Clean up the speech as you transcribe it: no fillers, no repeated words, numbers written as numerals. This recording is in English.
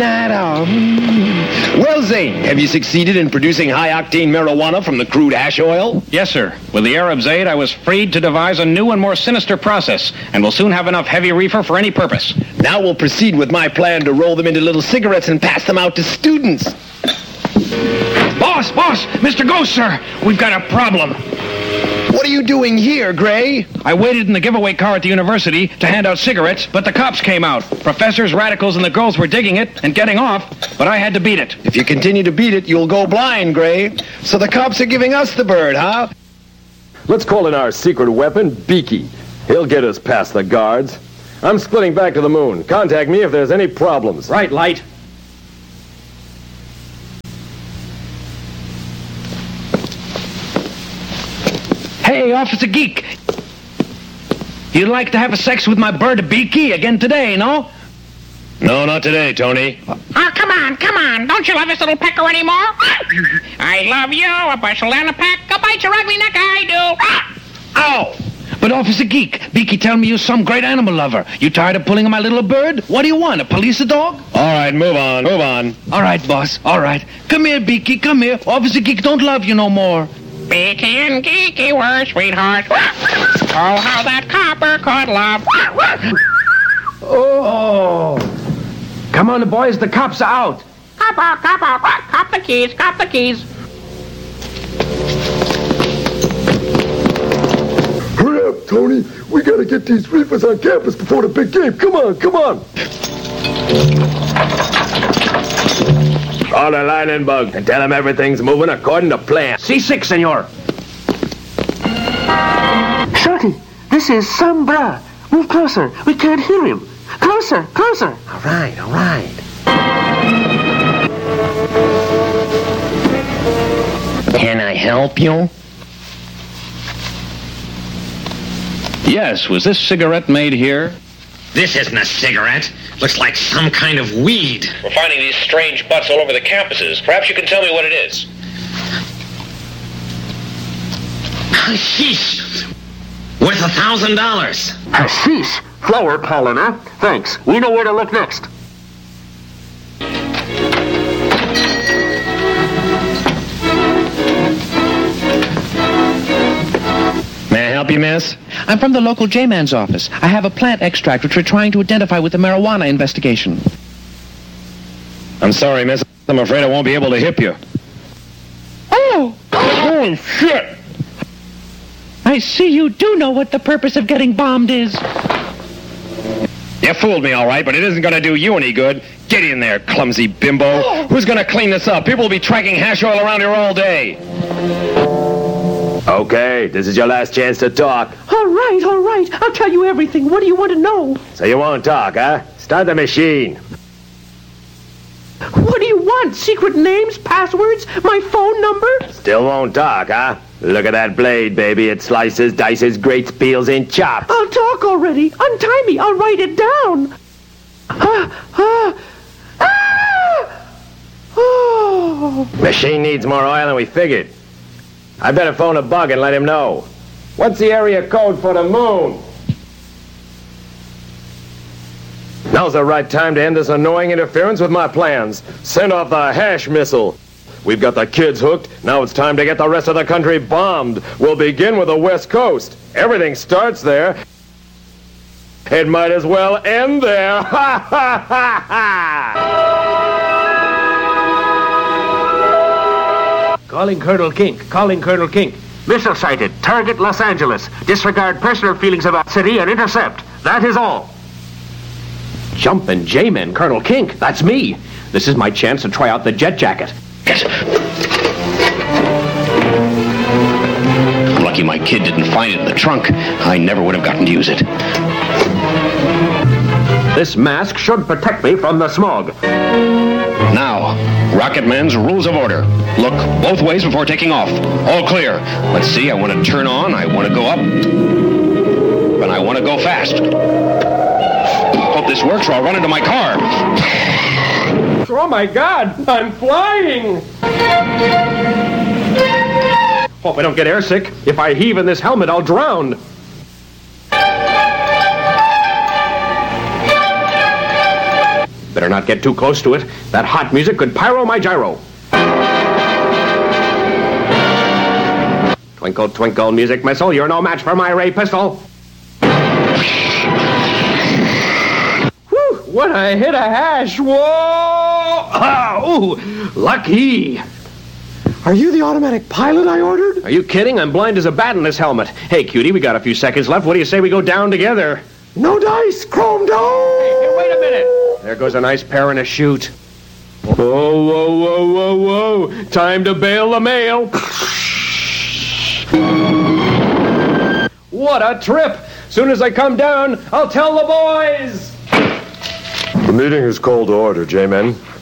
nada. Well, Zane, have you succeeded in producing high-octane marijuana from the crude hash oil? Yes, sir. With the Arab's aid, I was freed to devise a new and more sinister process, and will soon have enough heavy reefer for any purpose. Now we'll proceed with my plan to roll them into little cigarettes and pass them out to students. Boss! Mr. Ghost, sir! We've got a problem. What are you doing here, Gray? I waited in the giveaway car at the university to hand out cigarettes, but the cops came out. Professors, radicals, and the girls were digging it and getting off, but I had to beat it. If you continue to beat it, you'll go blind, Gray. So the cops are giving us the bird, huh? Let's call in our secret weapon, Beaky. He'll get us past the guards. I'm splitting back to the moon. Contact me if there's any problems. Right, Light. Hey, Officer Geek. You'd like to have a sex with my bird Beaky again today, no? No, not today, Tony. Oh, come on. Don't you love this little pecker anymore? I love you, a bushel and a peck. I'll bite your ugly neck, I do. Ow! But Officer Geek, Beaky tell me you're some great animal lover. You tired of pulling on my little bird? What do you want, a police dog? All right, move on. All right, boss, all right. Come here, Beaky, come here. Officer Geek don't love you no more. Beaky and Geeky were sweethearts. Oh, how that copper could love. Oh! Come on, boys, the cops are out. Cop the keys. Hurry up, Tony. We gotta get these reefers on campus before the big game. Come on. Call the line bug and tell him everything's moving according to plan. C6, senor. Shorty, this is Sambra. Move closer. We can't hear him. Closer. All right. Can I help you? Yes, was this cigarette made here? This isn't a cigarette. Looks like some kind of weed. We're finding these strange butts all over the campuses. Perhaps you can tell me what it is. Hashish. Worth $1,000. Hashish. Flower pollen, huh? Thanks. We know where to look next. May I help you, miss? I'm from the local J-Man's office. I have a plant extract which we're trying to identify with the marijuana investigation. I'm sorry, miss. I'm afraid I won't be able to hip you. Oh! Holy shit! I see you do know what the purpose of getting bombed is. You fooled me, all right, but it isn't going to do you any good. Get in there, clumsy bimbo. Who's going to clean this up? People will be tracking hash oil around here all day. Okay, this is your last chance to talk. All right. I'll tell you everything. What do you want to know? So you won't talk, huh? Start the machine. What do you want? Secret names, passwords, my phone number? Still won't talk, huh? Look at that blade, baby. It slices, dices, grates, peels, and chops. I'll talk already. Untie me. I'll write it down. Oh. Machine needs more oil than we figured. I better phone a bug and let him know. What's the area code for the moon? Now's the right time to end this annoying interference with my plans. Send off the hash missile. We've got the kids hooked. Now it's time to get the rest of the country bombed. We'll begin with the West Coast. Everything starts there. It might as well end there. Ha ha ha ha! Calling Colonel Kink. Missile sighted. Target Los Angeles. Disregard personal feelings about city and intercept. That is all. Jumpin' J-Man, Colonel Kink. That's me. This is my chance to try out the jet jacket. Lucky my kid didn't find it in the trunk. I never would have gotten to use it. This mask should protect me from the smog. Now, Rocket Man's rules of order. Look both ways before taking off. All clear. Let's see, I want to turn on, I want to go up, and I want to go fast. Hope this works or I'll run into my car. Oh my God, I'm flying! Hope I don't get airsick. If I heave in this helmet, I'll drown. Better not get too close to it. That hot music could pyro my gyro. Twinkle, twinkle, music missile, you're no match for my ray pistol. Whew, what a hit of hash. Whoa! Ah, ooh, lucky. Are you the automatic pilot I ordered? Are you kidding? I'm blind as a bat in this helmet. Hey, cutie, we got a few seconds left. What do you say we go down together? No dice, Chrome Dome! Hey, wait a minute. There goes a nice pair and a chute. Whoa, whoa, whoa, whoa, whoa. Time to bail the mail. What a trip. Soon as I come down, I'll tell the boys. The meeting is called to order, J-Men.